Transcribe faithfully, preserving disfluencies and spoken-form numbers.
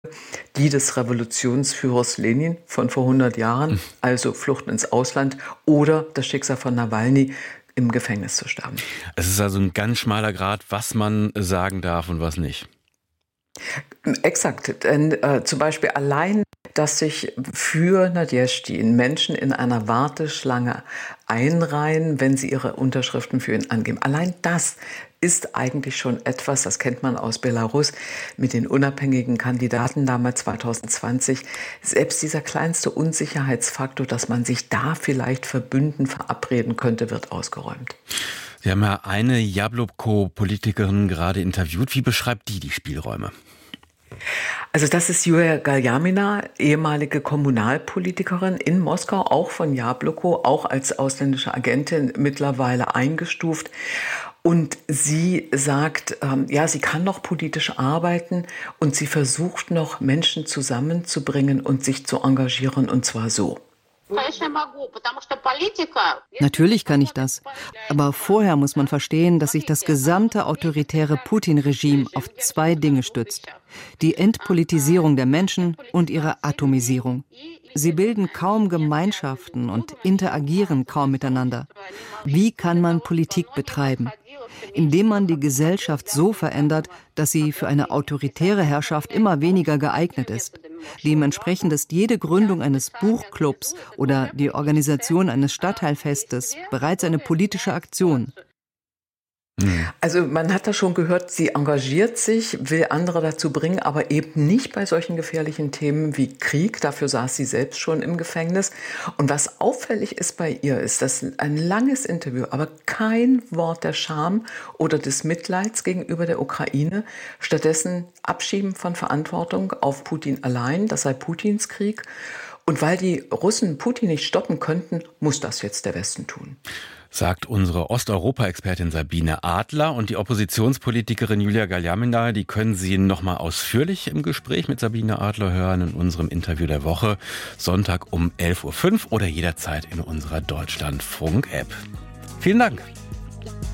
die des Revolutionsführers Lenin von vor hundert Jahren, also Flucht ins Ausland, oder das Schicksal von Nawalny, im Gefängnis zu sterben. Es ist also ein ganz schmaler Grat, was man sagen darf und was nicht. Exakt, denn äh, zum Beispiel allein, dass sich für Nadjeshdin Menschen in einer Warteschlange einreihen, wenn sie ihre Unterschriften für ihn angeben. Allein das ist eigentlich schon etwas, das kennt man aus Belarus mit den unabhängigen Kandidaten damals zwanzig zwanzig. Selbst dieser kleinste Unsicherheitsfaktor, dass man sich da vielleicht verbünden, verabreden könnte, wird ausgeräumt. Sie haben ja eine Jabloko-Politikerin gerade interviewt. Wie beschreibt die die Spielräume? Also das ist Julia Galjamina, ehemalige Kommunalpolitikerin in Moskau, auch von Jabloko, auch als ausländische Agentin mittlerweile eingestuft. Und sie sagt, ähm, ja, sie kann noch politisch arbeiten und sie versucht noch, Menschen zusammenzubringen und sich zu engagieren, und zwar so. Natürlich kann ich das. Aber vorher muss man verstehen, dass sich das gesamte autoritäre Putin-Regime auf zwei Dinge stützt. Die Entpolitisierung der Menschen und ihre Atomisierung. Sie bilden kaum Gemeinschaften und interagieren kaum miteinander. Wie kann man Politik betreiben? Indem man die Gesellschaft so verändert, dass sie für eine autoritäre Herrschaft immer weniger geeignet ist. Dementsprechend ist jede Gründung eines Buchclubs oder die Organisation eines Stadtteilfestes bereits eine politische Aktion. Also man hat da schon gehört, sie engagiert sich, will andere dazu bringen, aber eben nicht bei solchen gefährlichen Themen wie Krieg. Dafür saß sie selbst schon im Gefängnis. Und was auffällig ist bei ihr, ist, dass ein langes Interview, aber kein Wort der Scham oder des Mitleids gegenüber der Ukraine, stattdessen Abschieben von Verantwortung auf Putin allein, das sei Putins Krieg. Und weil die Russen Putin nicht stoppen könnten, muss das jetzt der Westen tun. Sagt unsere Osteuropa-Expertin Sabine Adler. Und die Oppositionspolitikerin Julia Galjamina, die können Sie noch mal ausführlich im Gespräch mit Sabine Adler hören in unserem Interview der Woche, Sonntag um elf Uhr fünf oder jederzeit in unserer Deutschlandfunk-App. Vielen Dank.